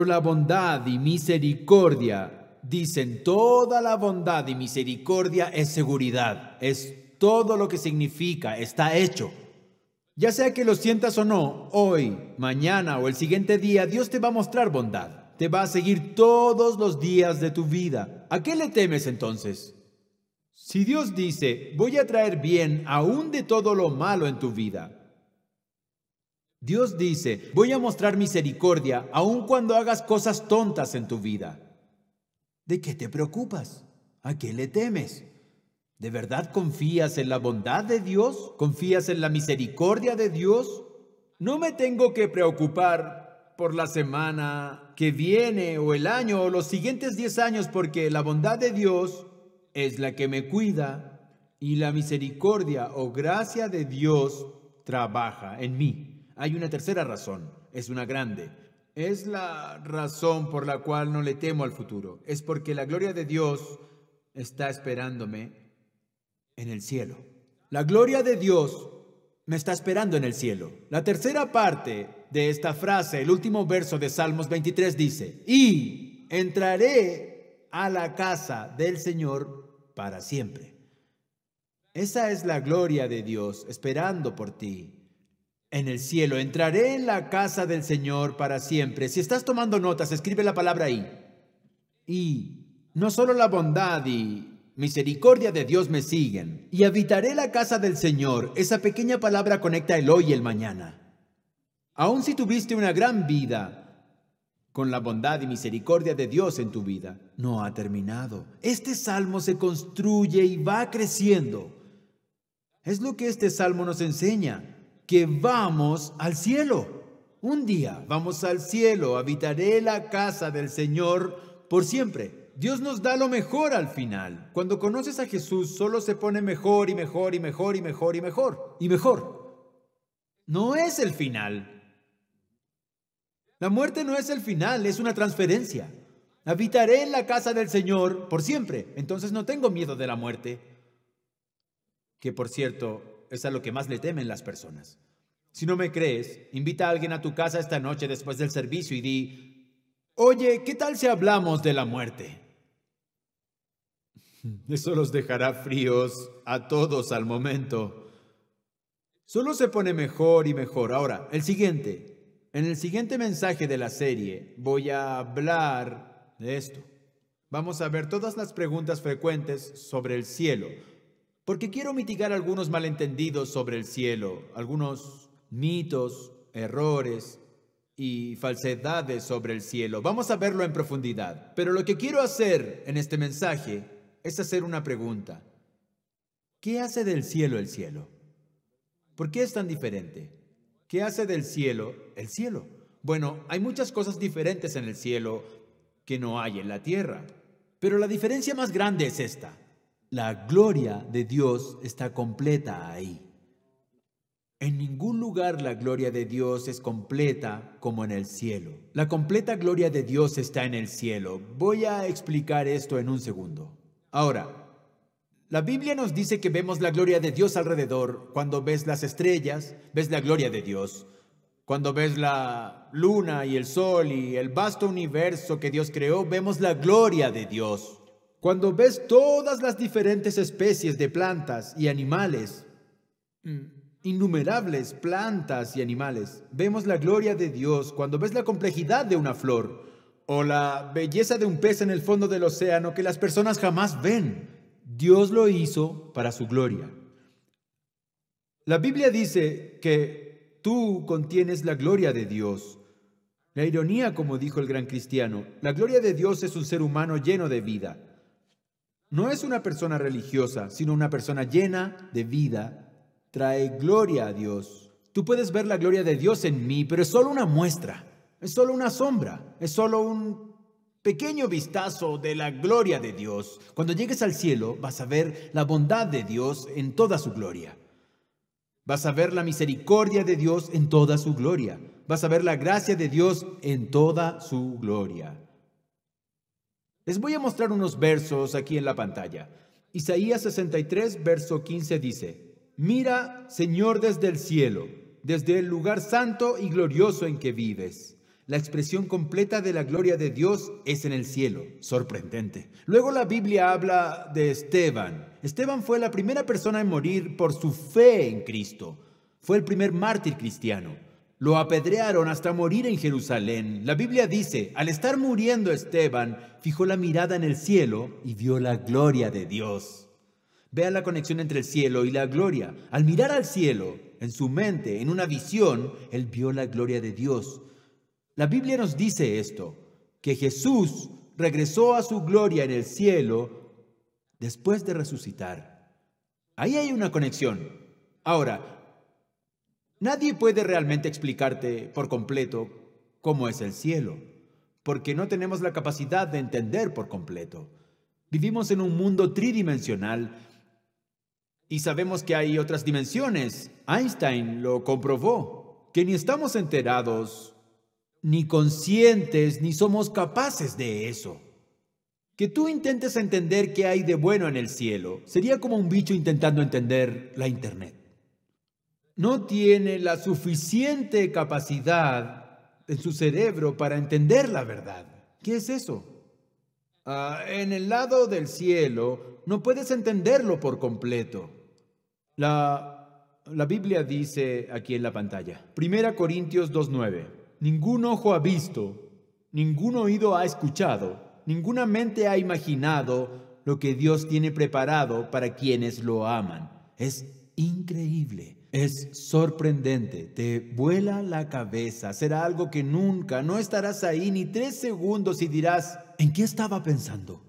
La bondad y misericordia, dicen, toda la bondad y misericordia es seguridad, es todo lo que significa, está hecho. Ya sea que lo sientas o no, hoy, mañana o el siguiente día, Dios te va a mostrar bondad. Te va a seguir todos los días de tu vida. ¿A qué le temes entonces? Si Dios dice, voy a traer bien aún de todo lo malo en tu vida. Dios dice, voy a mostrar misericordia aun cuando hagas cosas tontas en tu vida. ¿De qué te preocupas? ¿A qué le temes? ¿De verdad confías en la bondad de Dios? ¿Confías en la misericordia de Dios? No me tengo que preocupar por la semana que viene o el año o los siguientes 10 años porque la bondad de Dios es la que me cuida y la misericordia o gracia de Dios trabaja en mí. Hay una tercera razón, es una grande. Es la razón por la cual no le temo al futuro. Es porque la gloria de Dios está esperándome en el cielo. La gloria de Dios me está esperando en el cielo. La tercera parte de esta frase, el último verso de Salmos 23 dice, y entraré a la casa del Señor para siempre. Esa es la gloria de Dios esperando por ti. En el cielo, entraré en la casa del Señor para siempre. Si estás tomando notas, escribe la palabra ahí. Y no solo la bondad y misericordia de Dios me siguen. Y habitaré la casa del Señor. Esa pequeña palabra conecta el hoy y el mañana. Aun si tuviste una gran vida, con la bondad y misericordia de Dios en tu vida, no ha terminado. Este salmo se construye y va creciendo. Es lo que este salmo nos enseña. Que vamos al cielo. Un día vamos al cielo, habitaré la casa del Señor por siempre. Dios nos da lo mejor al final. Cuando conoces a Jesús, solo se pone mejor y mejor y mejor y mejor y mejor y mejor. No es el final. La muerte no es el final, es una transferencia. Habitaré en la casa del Señor por siempre. Entonces no tengo miedo de la muerte. Que por cierto, es a lo que más le temen las personas. Si no me crees, invita a alguien a tu casa esta noche después del servicio y di, oye, ¿qué tal si hablamos de la muerte? Eso los dejará fríos a todos al momento. Solo se pone mejor y mejor. Ahora, el siguiente. En el siguiente mensaje de la serie voy a hablar de esto. Vamos a ver todas las preguntas frecuentes sobre el cielo. Porque quiero mitigar algunos malentendidos sobre el cielo, algunos mitos, errores y falsedades sobre el cielo. Vamos a verlo en profundidad. Pero lo que quiero hacer en este mensaje es hacer una pregunta. ¿Qué hace del cielo el cielo? ¿Por qué es tan diferente? ¿Qué hace del cielo el cielo? Bueno, hay muchas cosas diferentes en el cielo que no hay en la tierra. Pero la diferencia más grande es esta. La gloria de Dios está completa ahí. En ningún lugar la gloria de Dios es completa como en el cielo. La completa gloria de Dios está en el cielo. Voy a explicar esto en un segundo. Ahora, la Biblia nos dice que vemos la gloria de Dios alrededor. Cuando ves las estrellas, ves la gloria de Dios. Cuando ves la luna y el sol y el vasto universo que Dios creó, vemos la gloria de Dios. Cuando ves todas las diferentes especies de plantas y animales, innumerables plantas y animales, vemos la gloria de Dios. Cuando ves la complejidad de una flor o la belleza de un pez en el fondo del océano que las personas jamás ven, Dios lo hizo para su gloria. La Biblia dice que tú contienes la gloria de Dios. La ironía, como dijo el gran cristiano, la gloria de Dios es un ser humano lleno de vida. No es una persona religiosa, sino una persona llena de vida. Trae gloria a Dios. Tú puedes ver la gloria de Dios en mí, pero es solo una muestra, es solo una sombra, es solo un pequeño vistazo de la gloria de Dios. Cuando llegues al cielo, vas a ver la bondad de Dios en toda su gloria. Vas a ver la misericordia de Dios en toda su gloria. Vas a ver la gracia de Dios en toda su gloria. Les voy a mostrar unos versos aquí en la pantalla. Isaías 63, verso 15 dice, mira, Señor, desde el cielo, desde el lugar santo y glorioso en que vives. La expresión completa de la gloria de Dios es en el cielo. Sorprendente. Luego la Biblia habla de Esteban. Esteban fue la primera persona en morir por su fe en Cristo. Fue el primer mártir cristiano. Lo apedrearon hasta morir en Jerusalén. La Biblia dice, al estar muriendo Esteban, fijó la mirada en el cielo y vio la gloria de Dios. Vea la conexión entre el cielo y la gloria. Al mirar al cielo, en su mente, en una visión, él vio la gloria de Dios. La Biblia nos dice esto, que Jesús regresó a su gloria en el cielo después de resucitar. Ahí hay una conexión. Ahora, nadie puede realmente explicarte por completo cómo es el cielo, porque no tenemos la capacidad de entender por completo. Vivimos en un mundo tridimensional y sabemos que hay otras dimensiones. Einstein lo comprobó, que ni estamos enterados, ni conscientes, ni somos capaces de eso. Que tú intentes entender qué hay de bueno en el cielo sería como un bicho intentando entender la Internet. No tiene la suficiente capacidad en su cerebro para entender la verdad. ¿Qué es eso? En el lado del cielo no puedes entenderlo por completo. La Biblia dice aquí en la pantalla, 1 Corintios 2:9, ningún ojo ha visto, ningún oído ha escuchado, ninguna mente ha imaginado lo que Dios tiene preparado para quienes lo aman. Es increíble, es sorprendente, te vuela la cabeza, será algo que nunca, no estarás ahí ni 3 segundos y dirás, ¿en qué estaba pensando?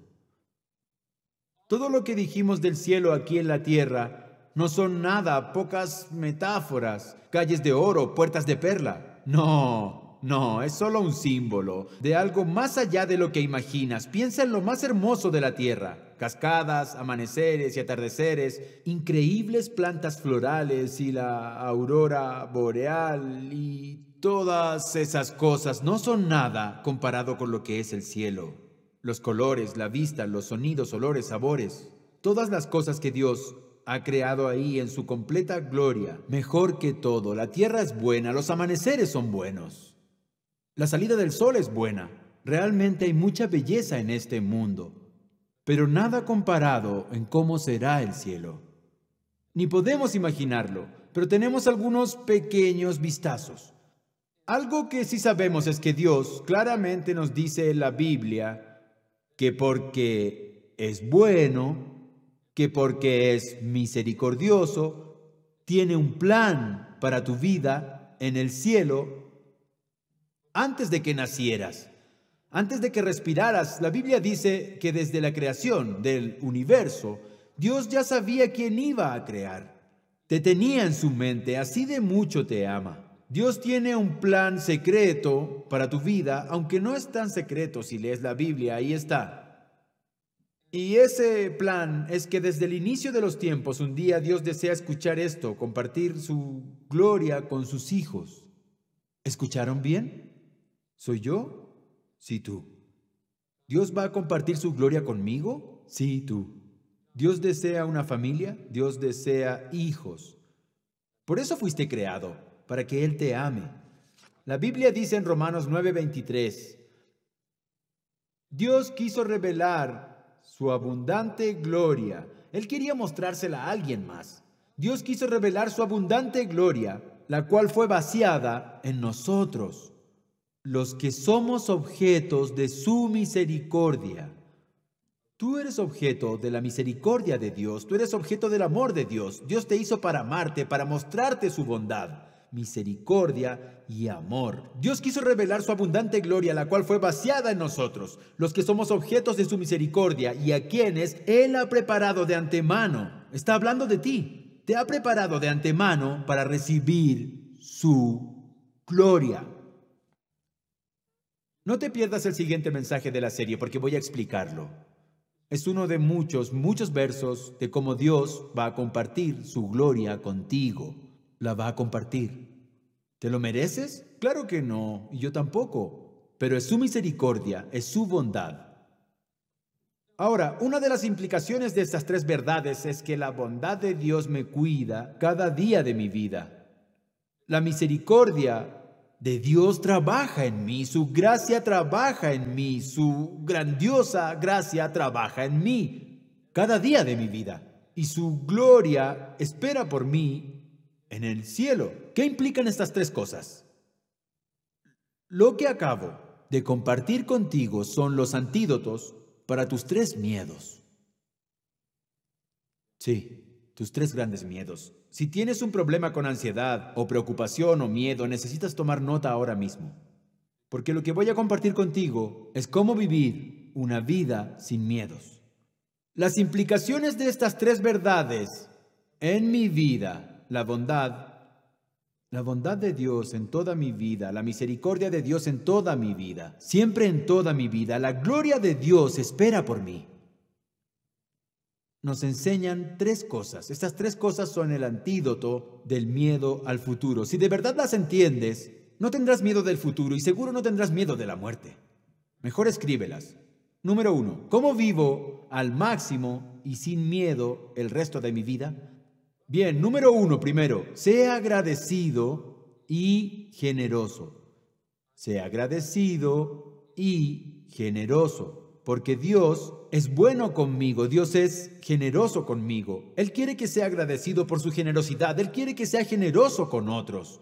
Todo lo que dijimos del cielo aquí en la tierra no son nada, pocas metáforas, calles de oro, puertas de perla. No, es solo un símbolo de algo más allá de lo que imaginas. Piensa en lo más hermoso de la tierra. Cascadas, amaneceres y atardeceres, increíbles plantas florales y la aurora boreal y todas esas cosas no son nada comparado con lo que es el cielo. Los colores, la vista, los sonidos, olores, sabores, todas las cosas que Dios ha creado ahí en su completa gloria, mejor que todo. La tierra es buena, los amaneceres son buenos. La salida del sol es buena. Realmente hay mucha belleza en este mundo, pero nada comparado en cómo será el cielo. Ni podemos imaginarlo, pero tenemos algunos pequeños vistazos. Algo que sí sabemos es que Dios claramente nos dice en la Biblia que porque es bueno, que porque es misericordioso, tiene un plan para tu vida en el cielo antes de que nacieras, antes de que respiraras. La Biblia dice que desde la creación del universo, Dios ya sabía quién iba a crear. Te tenía en su mente, así de mucho te ama. Dios tiene un plan secreto para tu vida, aunque no es tan secreto si lees la Biblia, ahí está. Y ese plan es que desde el inicio de los tiempos, un día Dios desea escuchar esto, compartir su gloria con sus hijos. ¿Escucharon bien? ¿Soy yo? Sí, tú. ¿Dios va a compartir su gloria conmigo? Sí, tú. ¿Dios desea una familia? Dios desea hijos. Por eso fuiste creado, para que Él te ame. La Biblia dice en Romanos 9:23, Dios quiso revelar su abundante gloria. Él quería mostrársela a alguien más. Dios quiso revelar su abundante gloria, la cual fue vaciada en nosotros, los que somos objetos de su misericordia. Tú eres objeto de la misericordia de Dios, tú eres objeto del amor de Dios. Dios te hizo para amarte, para mostrarte su bondad, misericordia y amor. Dios quiso revelar su abundante gloria, la cual fue vaciada en nosotros, los que somos objetos de su misericordia y a quienes Él ha preparado de antemano. Está hablando de ti. Te ha preparado de antemano para recibir su gloria. No te pierdas el siguiente mensaje de la serie porque voy a explicarlo. Es uno de muchos versos de cómo Dios va a compartir su gloria contigo. La va a compartir. ¿Te lo mereces? Claro que no, y yo tampoco. Pero es su misericordia, es su bondad. Ahora, una de las implicaciones de estas 3 verdades es que la bondad de Dios me cuida cada día de mi vida. La misericordia de Dios trabaja en mí, su gracia trabaja en mí, su grandiosa gracia trabaja en mí cada día de mi vida. Y su gloria espera por mí en el cielo. ¿Qué implican estas tres cosas? Lo que acabo de compartir contigo son los antídotos para tus tres miedos. Sí, tus tres grandes miedos. Si tienes un problema con ansiedad o preocupación o miedo, necesitas tomar nota ahora mismo. Porque lo que voy a compartir contigo es cómo vivir una vida sin miedos. Las implicaciones de estas tres verdades en mi vida, la bondad de Dios en toda mi vida, la misericordia de Dios en toda mi vida, siempre en toda mi vida, la gloria de Dios espera por mí. Nos enseñan tres cosas. Estas tres cosas son el antídoto del miedo al futuro. Si de verdad las entiendes, no tendrás miedo del futuro y seguro no tendrás miedo de la muerte. Mejor escríbelas. Número 1. ¿Cómo vivo al máximo y sin miedo el resto de mi vida? Bien, número 1, primero, sea agradecido y generoso. Sea agradecido y generoso. Porque Dios es bueno conmigo, Dios es generoso conmigo. Él quiere que sea agradecido por su generosidad, Él quiere que sea generoso con otros.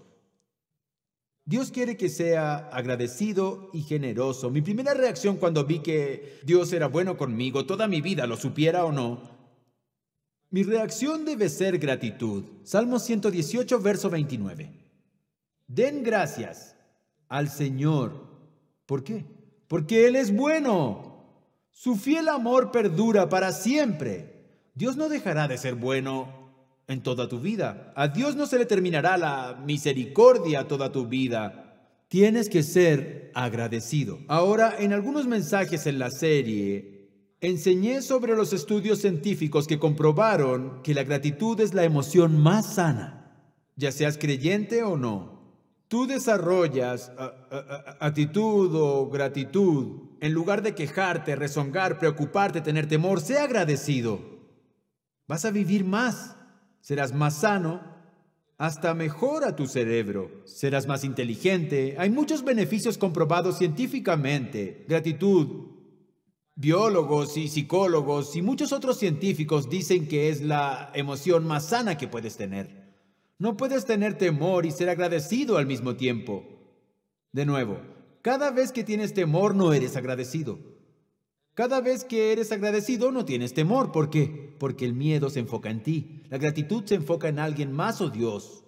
Dios quiere que sea agradecido y generoso. Mi primera reacción cuando vi que Dios era bueno conmigo, toda mi vida, lo supiera o no, mi reacción debe ser gratitud. Salmo 118, verso 29. Den gracias al Señor. ¿Por qué? Porque Él es bueno. Su fiel amor perdura para siempre. Dios no dejará de ser bueno en toda tu vida. A Dios no se le terminará la misericordia toda tu vida. Tienes que ser agradecido. Ahora, en algunos mensajes en la serie, enseñé sobre los estudios científicos que comprobaron que la gratitud es la emoción más sana, ya seas creyente o no. Tú desarrollas actitud o gratitud en lugar de quejarte, rezongar, preocuparte, tener temor. Sé agradecido. Vas a vivir más. Serás más sano. Hasta mejora tu cerebro. Serás más inteligente. Hay muchos beneficios comprobados científicamente. Gratitud. Biólogos y psicólogos y muchos otros científicos dicen que es la emoción más sana que puedes tener. No puedes tener temor y ser agradecido al mismo tiempo. De nuevo, cada vez que tienes temor no eres agradecido. Cada vez que eres agradecido no tienes temor. ¿Por qué? Porque el miedo se enfoca en ti. La gratitud se enfoca en alguien más o Dios.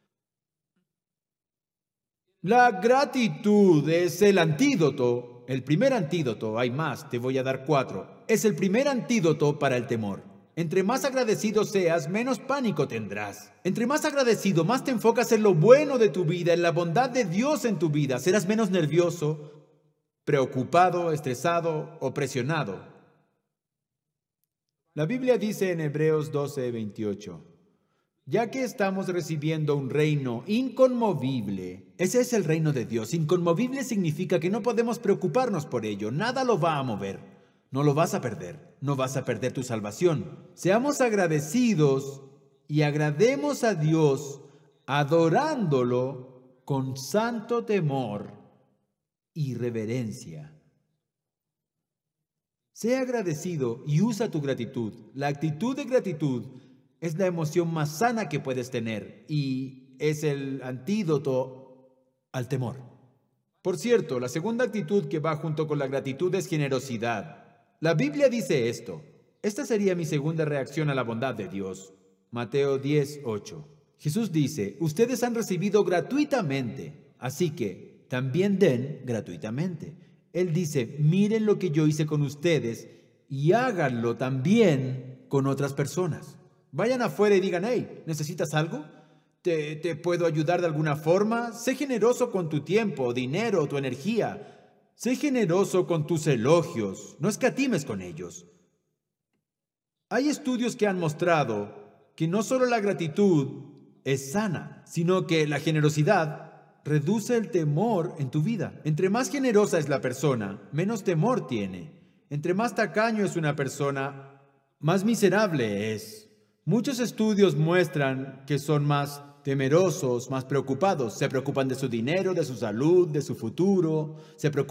La gratitud es el antídoto. El primer antídoto, hay más, te voy a dar 4. Es el primer antídoto para el temor. Entre más agradecido seas, menos pánico tendrás. Entre más agradecido, más te enfocas en lo bueno de tu vida, en la bondad de Dios en tu vida. Serás menos nervioso, preocupado, estresado o presionado. La Biblia dice en Hebreos 12:28, ya que estamos recibiendo un reino inconmovible, ese es el reino de Dios. Inconmovible significa que no podemos preocuparnos por ello, nada lo va a mover. No lo vas a perder, no vas a perder tu salvación. Seamos agradecidos y agrademos a Dios adorándolo con santo temor y reverencia. Sé agradecido y usa tu gratitud. La actitud de gratitud es la emoción más sana que puedes tener y es el antídoto al temor. Por cierto, la segunda actitud que va junto con la gratitud es generosidad. La Biblia dice esto. Esta sería mi segunda reacción a la bondad de Dios. Mateo 10:8. Jesús dice, ustedes han recibido gratuitamente, así que también den gratuitamente. Él dice, miren lo que yo hice con ustedes y háganlo también con otras personas. Vayan afuera y digan, hey, ¿necesitas algo? ¿Te puedo ayudar de alguna forma? Sé generoso con tu tiempo, dinero, tu energía. Sé generoso con tus elogios, no escatimes con ellos. Hay estudios que han mostrado que no solo la gratitud es sana, sino que la generosidad reduce el temor en tu vida. Entre más generosa es la persona, menos temor tiene. Entre más tacaño es una persona, más miserable es. Muchos estudios muestran que son más temerosos, más preocupados. Se preocupan de su dinero, de su salud, de su futuro. Se preocupan